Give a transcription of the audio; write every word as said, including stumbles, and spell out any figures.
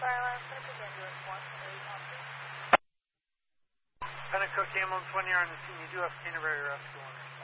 Pennacook ambulance, when you're on the scene, you do have Canterbury rescue orders.